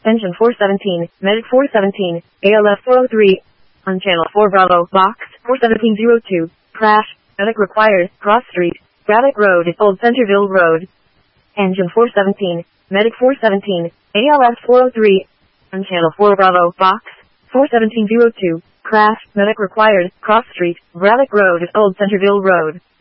Engine 417, Medic 417, ALF 403. On Channel 4 Bravo, Box 41702. Crash, Medic required, Cross Street, Braddock Road, Old Centerville Road. Engine 417, Medic 417, ALF 403. On Channel 4 Bravo, Box 41702. Crash, Medic required, Cross Street, Braddock Road, Old Centerville Road.